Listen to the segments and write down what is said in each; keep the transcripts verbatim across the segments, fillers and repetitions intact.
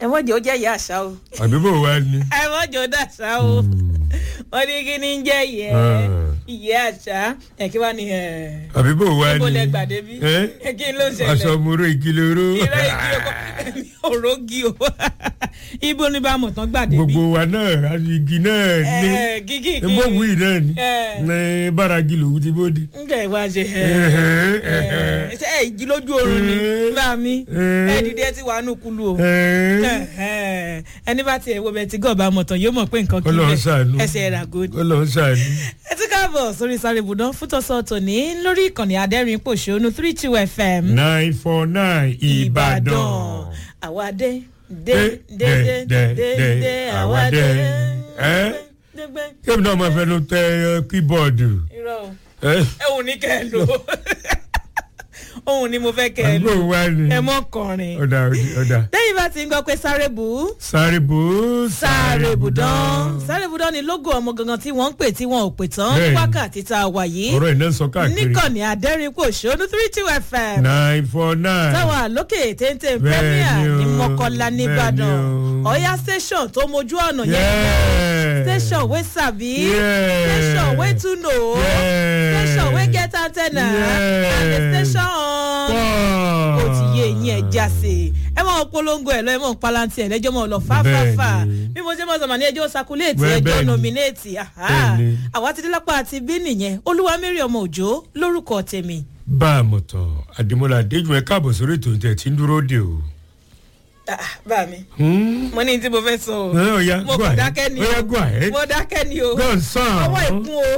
ẹ mọ̀ jẹ́ ó jẹ́ ìyá àṣà o. àbí bò wá ní. ẹ mọ̀ jẹ́ ó dàṣà o. wọ́n ní kí ni ń jẹ́ ìyẹ́ ìyẹ́ àṣà ẹ̀ kí wá ní ẹ̀. àbí bò wá ní. ibo lẹ gbàdé bí. kí ló ṣẹlẹ̀. aṣọ òmùrò ìkìlóró. ìrẹ́ igi òrógì o. ibo ni bá mọ̀ tán gbàdé bí. gbogbo wa náà igi náà ní. gígì kí. ebówù yìí náà ní. ní báragi lòwú ti bóde. ń jẹ́ ìwà ṣe ṣe ẹ̀ ìjì lójú oorun ni bá mi ẹ̀ dídé tí wàá nù kúlù o. ẹni bá tiẹ̀ wo bẹ́ẹ̀ tí gọ́ọ̀bá mọ̀ tán yóò mọ̀ pé nǹkan kí bẹ́ẹ̀ ẹsẹ̀ rà gòdì. Ọlọ́run ṣàánú. ẹ tún káàbọ̀ sórí sáré ibùdó fútọ́sọ tòní lórí ìkànnì adẹ́rìn pòṣónú three two fm. nine four nine Ìbàdàn. àwa dé dé dé dé dé dé àwa dé. ẹ kébì náà máa fẹnu tẹ kíbọọdù. irọ́ o ẹ ò ní kẹ́ ẹ lò òun ni mo fẹ́ kẹ́ ẹ lò ẹ mọ́ kọrin. ọ̀dà ọ̀dà. lẹ́yìn bá ti ń gbọ́ pé sáré bù ú. sáré bù ú. sáré bùdán. sáré bùdán ni lógo ọmọ gangan tí wọ́n ń pè tí wọ́n ò pè tán ní wákàtí tá a wà yìí. ọ̀rọ̀ iná sọ káàkiri. níkànnì adẹ́rìnpòṣónú three two fm. nine four nine. táwọn àlókè téńté premier ní mọ́kànlá nìbàdàn. ọ̀yá station tó mojú ọ̀nà yẹn. station wey sabi. station wey tún know. station wey get antenna. and the station ó ti yé eyín ẹ jáse ẹ mọ polongo ẹ lọ ẹ mọ palanti ẹ lẹjọ mọ lọ fáfáfá bí mo ṣe mọ sọmọ ní ẹjọ sakuléètì ẹjọ nominate àwa ti dé lápá àti bí nìyẹn olúwamẹ́rì ọmọ òjò lórúkọ tèmi. bá a mọ̀ tán àdìmọ́lá adéjùmọ̀ ẹ káàbọ̀ sórí ètò ìtẹ̀ tí ń dúró dè o. bá mi mo ní tí mo fẹ́ sọ o mo kò dákẹ́ ni o mo dákẹ́ ni o ọwọ́ ìkún o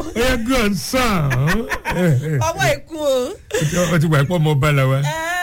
ọwọ́ ìkún o. o ti gbà pọ̀ mọ́ bá la wa.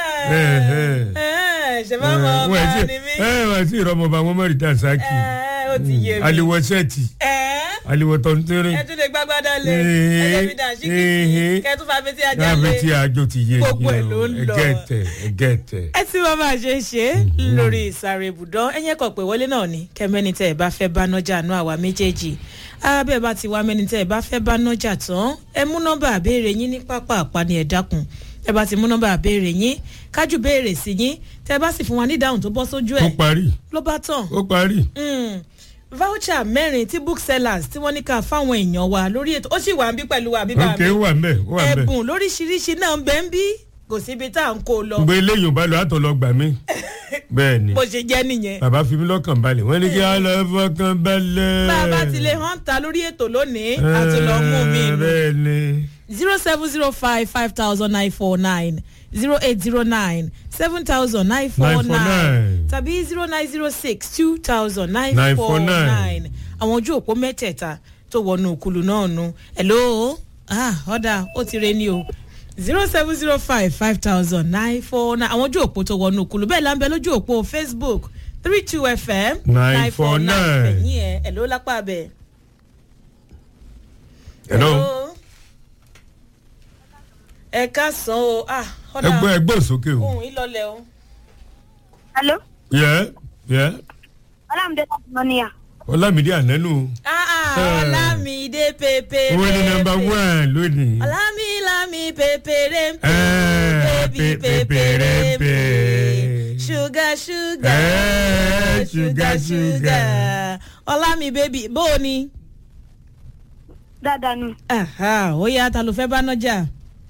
ṣe máa mọ ọba ni mí. wọ́n ti rọmọ ọba wọn mọ̀rí tàn sáàkì aliwọ sẹ́ẹ̀tì aliwọ tọ́ntẹ́rẹ́. ẹ tún lè gbàgbádá lé ẹgbẹ́ mi dà ṣíkì kẹ́ tún fa fetí ajá lé fetí àjò ti yé gbogbo ẹ̀ ló ń lọ ẹgẹ́tẹ̀ ẹgẹ́tẹ̀. ẹ tí wọ́n máa ṣe é ṣe lórí ìsàrè ibùdó ẹ̀yẹ́ kan pé wọlé náà ni kẹ́mẹ́ni tẹ́ ẹ bá fẹ́ bá nájà nú àwa méjèèjì abẹ́ bá ti wá mẹ́ni tẹ́ ẹ bá fẹ́ bá nájà tán ẹ mú nọ́mbà àbẹ́rẹ́ yín ní pápá àpáni ẹ̀ dákun ẹ bá ti mú nọ́mbà àbẹ́rẹ́ yín kájú béèrè sí yín tẹ́ ẹ bá sì fún wa ní ìdáhùn tó bọ́ sójú ẹ̀ ó parí ló bá tán ó parí. voucher mẹ́rin tí booksellers tí wọ́n ní ká fáwọn èèyàn wa lórí ètò ó sì wà ń bí pẹ̀lú wa bíbá mi ok wà ń bẹ̀ wà ń bẹ̀ ẹ̀bùn lóríṣiríṣi náà ń bẹ́ ń bí kò síbi tá à ń kó lọ. gbé eléyìí ò bá lọ àtọ̀ lọ gbà mí bẹ́ẹ̀ ni bó ṣe jẹ́ nìyẹn. bàbá fi mí lọ́kàn balẹ̀ wọ́n ní kí á lọ fọkàn balẹ̀. bàbá ti lè hàn ta lórí ètò lónìí àti lọ mú mi nù. bẹ́ẹ̀ ni. zero seven zero five five thousand nine four nine zero eight zero nine seven thousand nine four nine tàbí zero nine zero six two thousand nine four nine àwọn ojú òpó mẹ́tẹ̀ẹ̀ta tó wọnú òkúlu náà nu. hello ah ọ̀dà ó ti re ní o zero seven zero five five thousand nine four nine àwọn ojú òpó tó wọnú òkúlu bẹ́ẹ̀ láǹbẹ̀ lójú òpó facebook three two fm nine four nine fẹ̀yìn ẹ̀ hello lápá bẹ̀. hello. ẹ ká sàn o ah ọ̀dà ẹgbẹ́ ẹgbẹ́ òsókè o. ohun ìlọlẹ̀ o. hello. yẹ yẹ. ọlámídé láti mọ́níyà. ọlámídé ànánú. ọlámídé pépéré. owó ni nọmba one lónìí. ọlámílámí pépéré ń pè bébí pépéré ń pè. ṣúgà ṣúgà ṣúgà ṣúgà ọlámí bébí bó o ní. dáadáa ni. ó yá ta ló fẹ́ bá nájà.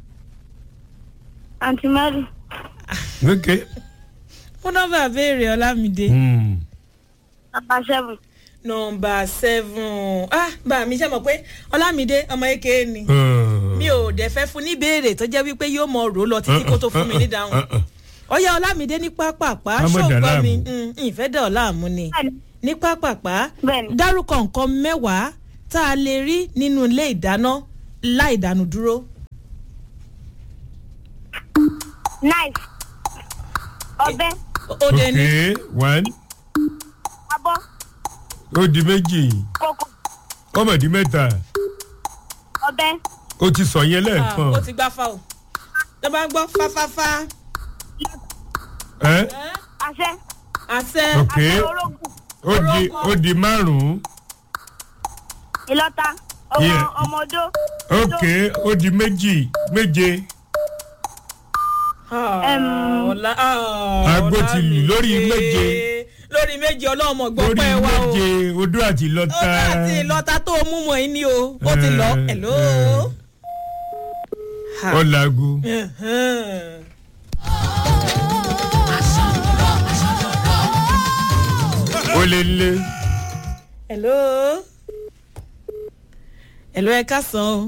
Aunty Mary. Okay. Mo nọ́mbà béèrè Ọlámídé. Number seven. Number seven. Ah, bá mi ṣe mọ̀ pé Ọlámídé ọmọ eke ni. Mi ò dẹ̀ fẹ́ fún ní béèrè tó jẹ́ wípé yóò mọ rò lọ títí kó tó fún mi ní dáhùn. Ọya Ọlámídé ní pápápá ṣògbọ́n mi ìfẹ́ dẹ̀ ọ̀làmú ni. Ní pápápá dárúkọ nǹkan mẹ́wàá tá a lè rí nínú ilé ìdáná láì dánu dúró. Knife. Ọbẹ̀. Ode ni. Okay, one. Abọ́. Ó di méjì. Kókò. Ọmọ di mẹ́ta. Ọbẹ̀. O ti sọ yẹn lẹ́ẹ̀kan. O ti gbá fa o. Tó bá gbọ́ fáfáfá. Ẹ́. Àṣẹ. Àṣẹ. Okay. Àṣẹ orógùn. Ó di ó di márùn-ún. Ìlọ́ta. Ọmọ ọmọdó. Okay, ó di méjì méje. Ọlá Àgbo ti lù lórí méje. Lórí lórí méje ọlọ́mọ gbọ́ lórí pẹ́ wa o. méje odó àti lọ́tà. odó àti ìlọ́ta tó mú mọ́ ẹ ní o ó ti lọ hello. ọ̀làgù. ó lè lé. hello. hello ẹ ká san o.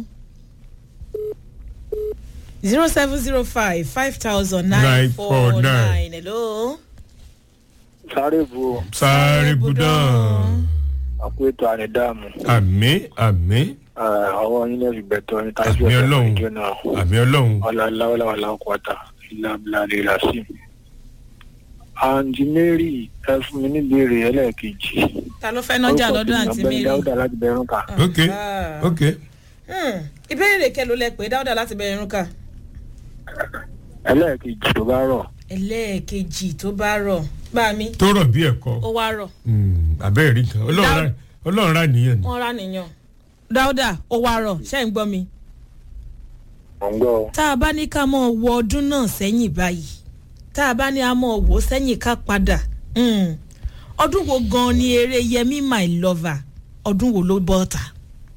zero seven zero five five thousand nine four nine hello. sáré bu sáré budán. àpótò ànídàmú. àmì àmì. àwọn yín lè fi gbẹ̀tọ̀ ní táìsì àmì ọlọ́run àmì ọlọ́run. ọ̀làláwọ̀láwọ̀lá ọ̀pọ̀ta ìlàbìlà lè rà sí. àǹtí mary ẹ fún mi níbèrè ẹlẹ́ẹ̀kejì. ta ló fẹ́ nájà lọ́dọ̀ àǹtí mary. dáúdà láti bẹ̀rùn ká. ok ok. ìbéèrè kẹ ló lẹ pé dáúdà láti bẹ̀rùn ká. ẹlẹ́ẹ̀kejì tó bá rọ̀. ẹlẹ́ẹ̀kejì tó bá rọ̀ bá mi. tó rọ̀ bí ẹ̀kọ́. ó wá rọ̀. àbẹ́ẹ̀ rí kan ọlọ́run rà nìyẹn. wọ́n rà nìyẹn. dáúdà ó wá rọ̀ ṣé ń gbọ́ mi. mò ń gbọ́. tá a bá ní ká mọ̀ wọ ọdún náà sẹ́yìn báyìí tá a bá ní a mọ̀ wò sẹ́yìn ká padà ọdún wo gan-an ni eré yẹmí my lover ọdún wo ló bọ́ ta.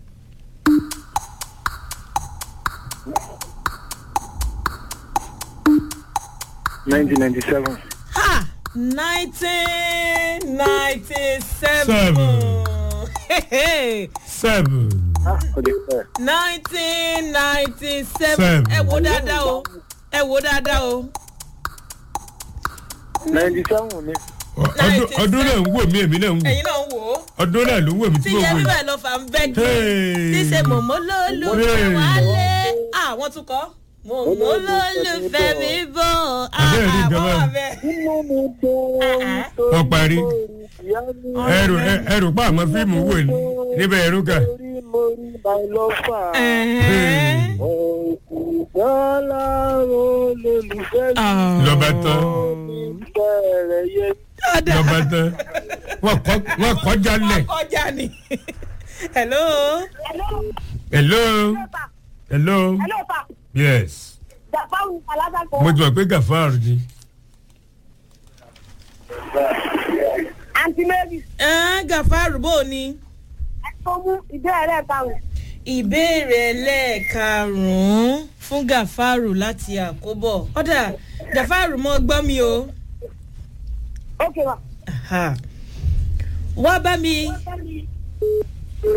nineteen ninety seven. ha nineteen ninety Seven. seven. seven. ah o de fẹ́. nineteen ninety seven. Seven. ẹ wo dáadáa o ẹ wo dáadáa o. ninety seven ni. ọdún ọdún náà ń wò mí èmi náà ń wò. ẹ̀yin náà ń wò ó. ọdún náà ló ń wò mí tí tí mo yẹn wò. bíbẹ̀ lọ fà ń bẹ́ kí. ṣíṣe mọ̀mọ́ ló lù Hey. wálé. àwọn tún kọ́ mọ̀mọ́ ló lù fẹ́ mi bọ̀. Abẹ́rẹ́ rí àwọn gan-an. wà bẹ́ẹ̀. wọ́n parí ẹrù ẹrù pa àwọn fíìmù wò ní níbẹ̀ ẹrú kà. lọ́ba tán lọ́ba tán wọ́n kọjá lẹ̀. wọ́n kọjá ni. hello. hello hello hello pa. yes Jafaru Alasako. mo ti mọ̀ pé gàfáàrù ni. Aunty Mary. ẹ̀ẹ́n gàfárù bò ni. ẹ tó mú ìbéèrè ẹlẹ́ẹ̀karùn-ún. ìbéèrè ẹlẹ́ẹ̀karùn-ún fún gàfárù láti àkóbọ̀. ọ̀dà gàfárù mọ́ gbọ́ mi o. ok ma. Aha. wá bá mi